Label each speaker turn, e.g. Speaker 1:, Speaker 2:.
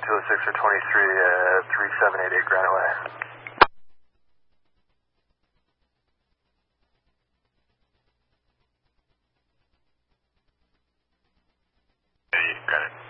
Speaker 1: 206 or 23, 3788 Granite Way. Got it.